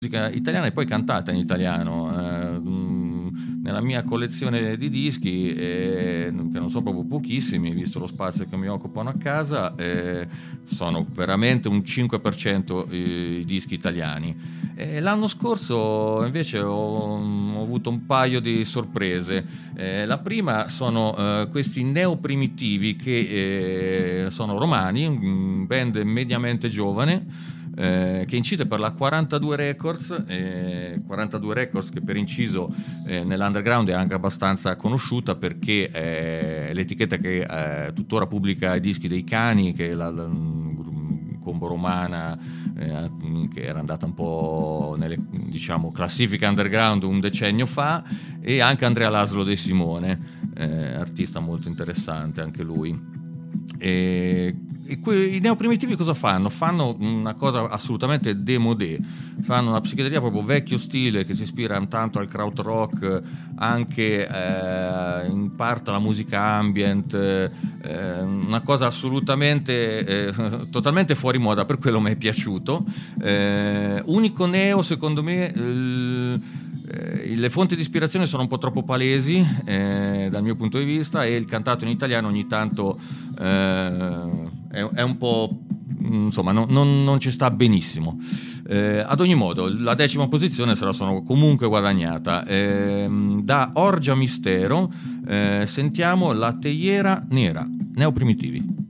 musica italiana e poi cantata in italiano. Nella mia collezione di dischi, che non sono proprio pochissimi, visto lo spazio che mi occupano a casa, sono veramente un 5% i dischi italiani. L'anno scorso invece ho avuto un paio di sorprese. La prima sono questi Neoprimitivi, che sono romani, un band mediamente giovane, che incide per la 42 Records, 42 Records che per inciso nell'underground è anche abbastanza conosciuta, perché è l'etichetta che tuttora pubblica i dischi dei Cani, che è la combo romana che era andata un po' nelle, diciamo, classifiche underground un decennio fa, e anche Andrea Laszlo De Simone, artista molto interessante anche lui. I Neoprimitivi cosa fanno? Fanno una cosa assolutamente démodé, fanno una psichedelia proprio vecchio stile, che si ispira tanto al krautrock, anche in parte alla musica ambient, una cosa assolutamente totalmente fuori moda, per quello mi è piaciuto. Unico neo secondo me, le fonti di ispirazione sono un po' troppo palesi dal mio punto di vista, e il cantato in italiano ogni tanto è un po', insomma, non ci sta benissimo. Ad ogni modo, la 10ª posizione se la sono comunque guadagnata. Da Orgia Mistero sentiamo La Teiera Nera, Neoprimitivi.